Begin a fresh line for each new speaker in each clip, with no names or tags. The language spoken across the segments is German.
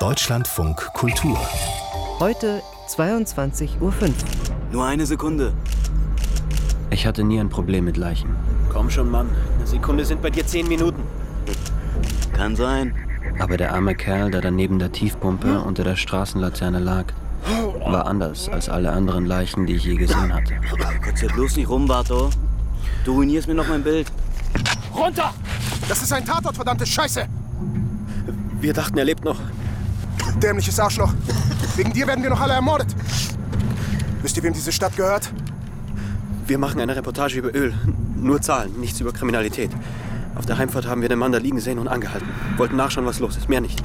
Deutschlandfunk Kultur.
Heute 22:05 Uhr.
Nur eine Sekunde.
Ich hatte nie ein Problem mit Leichen.
Komm schon, Mann. Eine Sekunde sind bei dir 10 Minuten.
Kann sein.
Aber der arme Kerl, der da neben der Tiefpumpe unter der Straßenlaterne lag, war anders als alle anderen Leichen, die ich je gesehen hatte.
Gott sei bloß nicht rum, Barto. Du ruinierst mir noch mein Bild.
Runter! Das ist ein Tatort, verdammte Scheiße!
Wir dachten, er lebt noch.
Dämliches Arschloch. Wegen dir werden wir noch alle ermordet. Wisst ihr, wem diese Stadt gehört?
Wir machen eine Reportage über Öl. Nur Zahlen, nichts über Kriminalität. Auf der Heimfahrt haben wir den Mann da liegen sehen und angehalten. Wollten nachschauen, was los ist. Mehr nicht.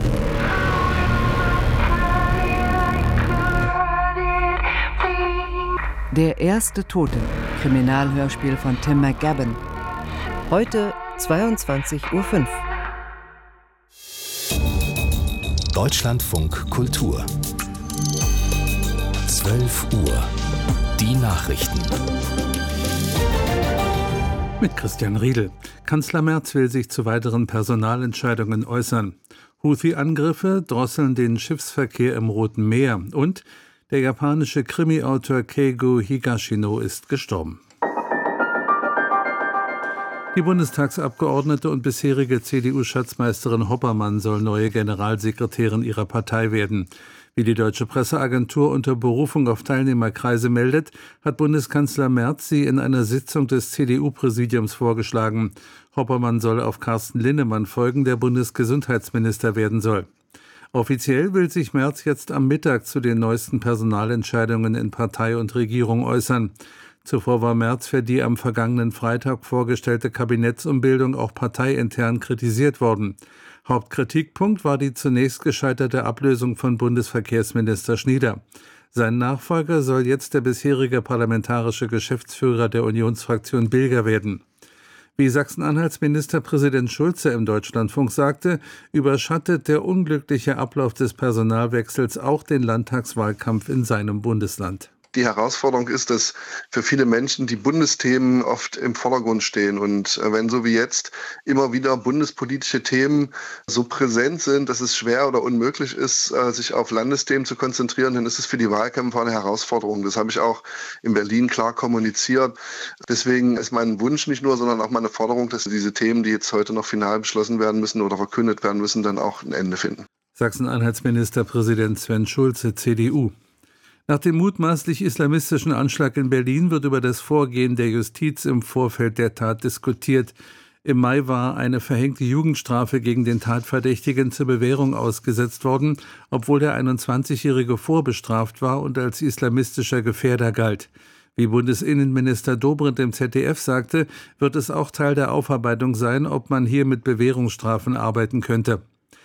Der erste Tote. Kriminalhörspiel von Tim McGavin. Heute 22:05 Uhr.
Deutschlandfunk Kultur. 12 Uhr. Die Nachrichten.
Mit Christian Riedel. Kanzler Merz will sich zu weiteren Personalentscheidungen äußern. Houthi-Angriffe drosseln den Schiffsverkehr im Roten Meer. Und der japanische Krimi-Autor Keigo Higashino ist gestorben. Die Bundestagsabgeordnete und bisherige CDU-Schatzmeisterin Hoppermann soll neue Generalsekretärin ihrer Partei werden. Wie die Deutsche Presseagentur unter Berufung auf Teilnehmerkreise meldet, hat Bundeskanzler Merz sie in einer Sitzung des CDU-Präsidiums vorgeschlagen. Hoppermann soll auf Carsten Linnemann folgen, der Bundesgesundheitsminister werden soll. Offiziell will sich Merz jetzt am Mittag zu den neuesten Personalentscheidungen in Partei und Regierung äußern. Zuvor war Merz für die am vergangenen Freitag vorgestellte Kabinettsumbildung auch parteiintern kritisiert worden. Hauptkritikpunkt war die zunächst gescheiterte Ablösung von Bundesverkehrsminister Schnieder. Sein Nachfolger soll jetzt der bisherige parlamentarische Geschäftsführer der Unionsfraktion Bilger werden. Wie Sachsen-Anhalts Ministerpräsident Schulze im Deutschlandfunk sagte, überschattet der unglückliche Ablauf des Personalwechsels auch den Landtagswahlkampf in seinem Bundesland.
Die Herausforderung ist, dass für viele Menschen die Bundesthemen oft im Vordergrund stehen. Und wenn so wie jetzt immer wieder bundespolitische Themen so präsent sind, dass es schwer oder unmöglich ist, sich auf Landesthemen zu konzentrieren, dann ist es für die Wahlkämpfer eine Herausforderung. Das habe ich auch in Berlin klar kommuniziert. Deswegen ist mein Wunsch nicht nur, sondern auch meine Forderung, dass diese Themen, die jetzt heute noch final beschlossen werden müssen oder verkündet werden müssen, dann auch ein Ende finden.
Sachsen-Anhalts Ministerpräsident Sven Schulze, CDU. Nach dem mutmaßlich islamistischen Anschlag in Berlin wird über das Vorgehen der Justiz im Vorfeld der Tat diskutiert. Im Mai war eine verhängte Jugendstrafe gegen den Tatverdächtigen zur Bewährung ausgesetzt worden, obwohl der 21-Jährige vorbestraft war und als islamistischer Gefährder galt. Wie Bundesinnenminister Dobrindt im ZDF sagte, wird es auch Teil der Aufarbeitung sein, ob man hier mit Bewährungsstrafen arbeiten könnte.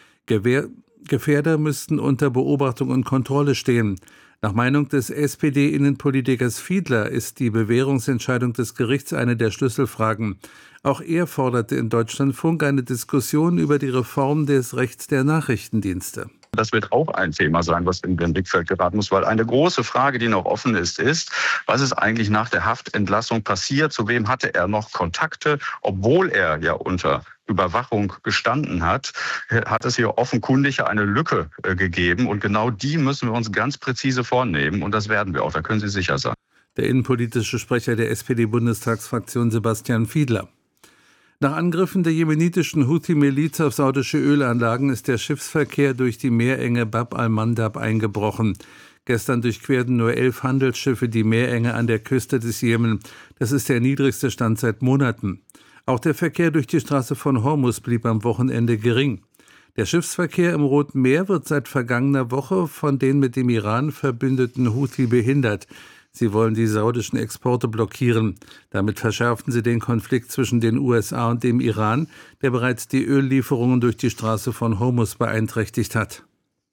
Gefährder müssten unter Beobachtung und Kontrolle stehen. Nach Meinung des SPD-Innenpolitikers Fiedler ist die Bewährungsentscheidung des Gerichts eine der Schlüsselfragen. Auch er forderte in Deutschlandfunk eine Diskussion über die Reform des Rechts der Nachrichtendienste.
Das wird auch ein Thema sein, was in den Blickfeld geraten muss, weil eine große Frage, die noch offen ist, was ist eigentlich nach der Haftentlassung passiert? Zu wem hatte er noch Kontakte, obwohl er ja unter Überwachung gestanden hat, hat es hier offenkundig eine Lücke gegeben. Und genau die müssen wir uns ganz präzise vornehmen. Und das werden wir auch, da können Sie sicher sein.
Der innenpolitische Sprecher der SPD-Bundestagsfraktion Sebastian Fiedler. Nach Angriffen der jemenitischen Houthi-Miliz auf saudische Ölanlagen ist der Schiffsverkehr durch die Meerenge Bab al-Mandab eingebrochen. Gestern durchquerten nur 11 Handelsschiffe die Meerenge an der Küste des Jemen. Das ist der niedrigste Stand seit Monaten. Auch der Verkehr durch die Straße von Hormuz blieb am Wochenende gering. Der Schiffsverkehr im Roten Meer wird seit vergangener Woche von den mit dem Iran verbündeten Houthi behindert. Sie wollen die saudischen Exporte blockieren. Damit verschärften sie den Konflikt zwischen den USA und dem Iran, der bereits die Öllieferungen durch die Straße von Hormuz beeinträchtigt hat.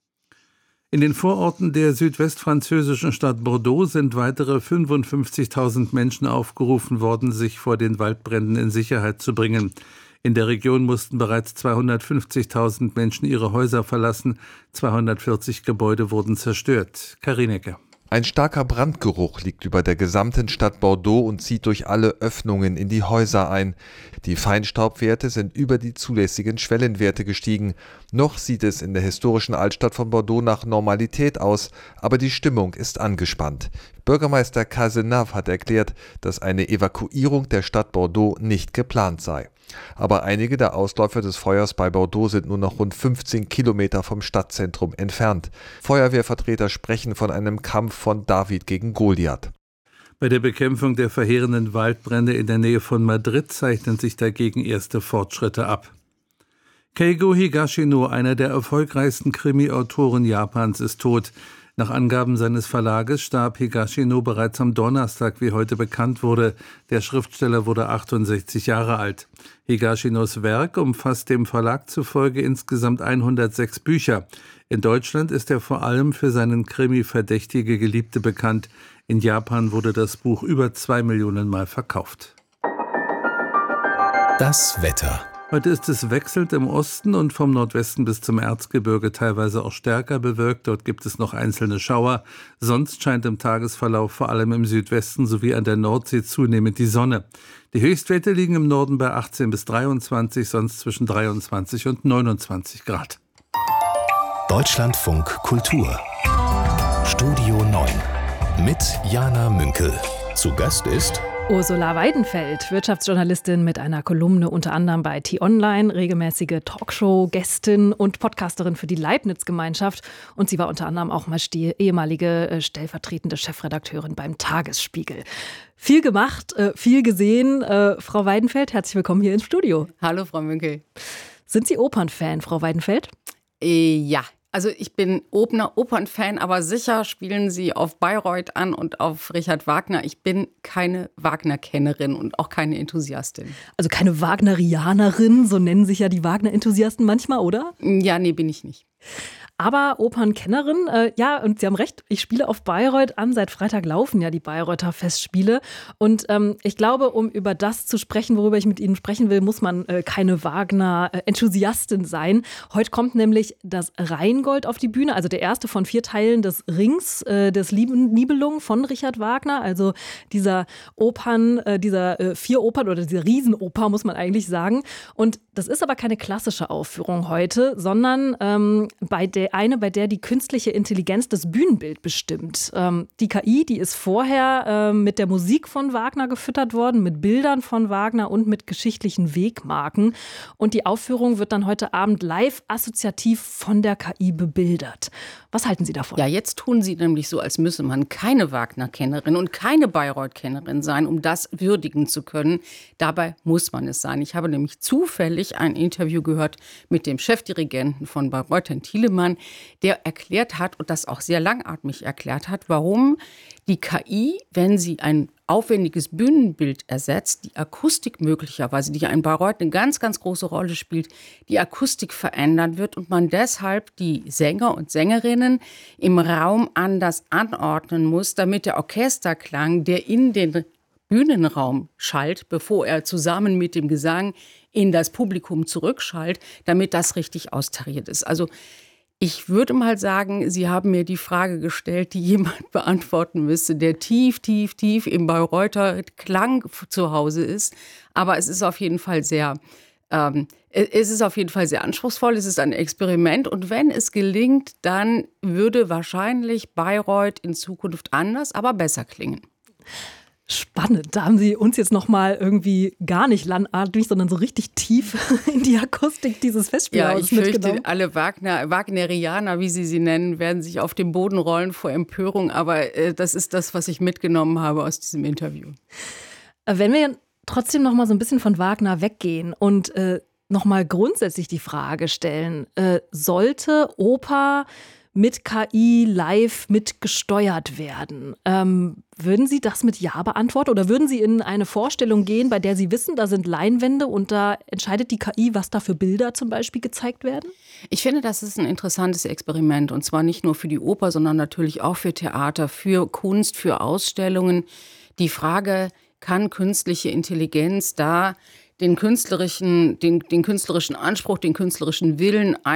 In den Vororten der südwestfranzösischen Stadt Bordeaux sind weitere 55.000 Menschen aufgerufen worden, sich vor den Waldbränden in Sicherheit zu bringen. In der Region mussten bereits 250.000 Menschen ihre Häuser verlassen. 240 Gebäude wurden zerstört. Karineke.
Ein starker Brandgeruch liegt über der gesamten Stadt Bordeaux und zieht durch alle Öffnungen in die Häuser ein. Die Feinstaubwerte sind über die zulässigen Schwellenwerte gestiegen. Noch sieht es in der historischen Altstadt von Bordeaux nach Normalität aus, aber die Stimmung ist angespannt. Bürgermeister Cazenave hat erklärt, dass eine Evakuierung der Stadt Bordeaux nicht geplant sei. Aber einige der Ausläufer des Feuers bei Bordeaux sind nur noch rund 15 Kilometer vom Stadtzentrum entfernt. Feuerwehrvertreter sprechen von einem Kampf von David gegen Goliath.
Bei der Bekämpfung der verheerenden Waldbrände in der Nähe von Madrid zeichnen sich dagegen erste Fortschritte ab. Keigo Higashino, einer der erfolgreichsten Krimi-Autoren Japans, ist tot. Nach Angaben seines Verlages starb Higashino bereits am Donnerstag, wie heute bekannt wurde. Der Schriftsteller wurde 68 Jahre alt. Higashinos Werk umfasst dem Verlag zufolge insgesamt 106 Bücher. In Deutschland ist er vor allem für seinen Krimi Verdächtige Geliebte bekannt. In Japan wurde das Buch über 2 Millionen Mal verkauft.
Das Wetter.
Heute ist es wechselnd im Osten und vom Nordwesten bis zum Erzgebirge teilweise auch stärker bewölkt. Dort gibt es noch einzelne Schauer. Sonst scheint im Tagesverlauf vor allem im Südwesten sowie an der Nordsee zunehmend die Sonne. Die Höchstwerte liegen im Norden bei 18 bis 23, sonst zwischen 23 und 29 Grad.
Deutschlandfunk Kultur. Studio 9 mit Jana Münkel. Zu Gast ist
Ursula Weidenfeld, Wirtschaftsjournalistin mit einer Kolumne unter anderem bei T-Online, regelmäßige Talkshow-Gästin und Podcasterin für die Leibniz-Gemeinschaft. Und sie war unter anderem auch mal ehemalige stellvertretende Chefredakteurin beim Tagesspiegel. Viel gemacht, viel gesehen. Frau Weidenfeld, herzlich willkommen hier ins Studio.
Hallo, Frau Münkel.
Sind Sie Opernfan, Frau Weidenfeld?
Ja. Also ich bin Opernfan, aber sicher spielen Sie auf Bayreuth an und auf Richard Wagner. Ich bin keine Wagner-Kennerin und auch keine Enthusiastin.
Also keine Wagnerianerin, so nennen sich ja die Wagner-Enthusiasten manchmal, oder?
Ja, nee, bin ich nicht.
Aber Opernkennerin, ja, und Sie haben recht, ich spiele auf Bayreuth an. Seit Freitag laufen ja die Bayreuther Festspiele. Und ich glaube, um über das zu sprechen, worüber ich mit Ihnen sprechen will, muss man keine Wagner-Enthusiastin sein. Heute kommt nämlich das Rheingold auf die Bühne, also der erste von 4 Teilen des Rings, des Nibelungen von Richard Wagner. Also dieser 4 Opern oder diese Riesenoper, muss man eigentlich sagen. Und das ist aber keine klassische Aufführung heute, sondern bei der die künstliche Intelligenz das Bühnenbild bestimmt. Die KI, die ist vorher mit der Musik von Wagner gefüttert worden, mit Bildern von Wagner und mit geschichtlichen Wegmarken. Und die Aufführung wird dann heute Abend live assoziativ von der KI bebildert. Was halten Sie davon?
Ja, jetzt tun Sie nämlich so, als müsse man keine Wagner-Kennerin und keine Bayreuth-Kennerin sein, um das würdigen zu können. Dabei muss man es sein. Ich habe nämlich zufällig ein Interview gehört mit dem Chefdirigenten von Bayreuth, Herrn Thielemann, der erklärt hat, und das auch sehr langatmig erklärt hat, warum die KI, wenn sie ein aufwendiges Bühnenbild ersetzt, die Akustik möglicherweise, die ja in Bayreuth eine ganz, ganz große Rolle spielt, die Akustik verändern wird und man deshalb die Sänger und Sängerinnen im Raum anders anordnen muss, damit der Orchesterklang, der in den Bühnenraum schallt, bevor er zusammen mit dem Gesang in das Publikum zurückschallt, damit das richtig austariert ist. Also ich würde mal sagen, Sie haben mir die Frage gestellt, die jemand beantworten müsste, der tief, tief, tief im Bayreuther Klang zu Hause ist. Aber es ist auf jeden Fall sehr anspruchsvoll. Es ist ein Experiment. Und wenn es gelingt, dann würde wahrscheinlich Bayreuth in Zukunft anders, aber besser klingen.
Spannend. Da haben Sie uns jetzt nochmal irgendwie gar nicht langatmig, sondern so richtig tief in die Akustik dieses Festspielhauses mitgenommen.
Ja, ich fürchte, alle Wagnerianer, wie Sie nennen, werden sich auf den Boden rollen vor Empörung. Aber das ist das, was ich mitgenommen habe aus diesem Interview.
Wenn wir trotzdem nochmal so ein bisschen von Wagner weggehen und nochmal grundsätzlich die Frage stellen, sollte Oper mit KI live mitgesteuert werden? Würden Sie das mit Ja beantworten oder würden Sie in eine Vorstellung gehen, bei der Sie wissen, da sind Leinwände und da entscheidet die KI, was da für Bilder zum Beispiel gezeigt werden?
Ich finde, das ist ein interessantes Experiment und zwar nicht nur für die Oper, sondern natürlich auch für Theater, für Kunst, für Ausstellungen. Die Frage, kann künstliche Intelligenz da den künstlerischen Anspruch, den künstlerischen Willen